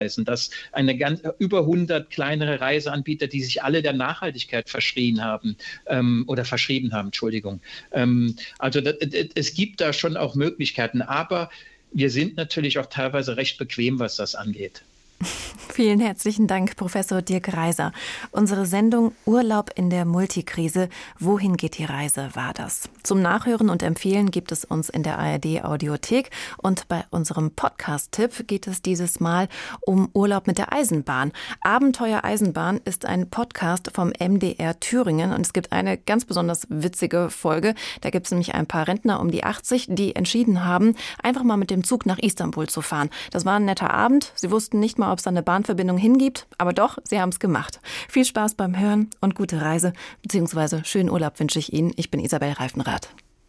dass über 100 kleinere Reiseanbieter, die sich alle der Nachhaltigkeit verschrieben haben, Entschuldigung. Es gibt da schon auch Möglichkeiten, aber wir sind natürlich auch teilweise recht bequem, was das angeht. Vielen herzlichen Dank, Professor Dirk Reiser. Unsere Sendung Urlaub in der Multikrise. Wohin geht die Reise, war das. Zum Nachhören und Empfehlen gibt es uns in der ARD-Audiothek. Und bei unserem Podcast-Tipp geht es dieses Mal um Urlaub mit der Eisenbahn. Abenteuer Eisenbahn ist ein Podcast vom MDR Thüringen. Und es gibt eine ganz besonders witzige Folge. Da gibt es nämlich ein paar Rentner um die 80, die entschieden haben, einfach mal mit dem Zug nach Istanbul zu fahren. Das war ein netter Abend. Sie wussten nicht mal, ob es da eine Bahnverbindung hingibt, aber doch, sie haben es gemacht. Viel Spaß beim Hören und gute Reise, beziehungsweise schönen Urlaub wünsche ich Ihnen. Ich bin Isabel Reifenrath.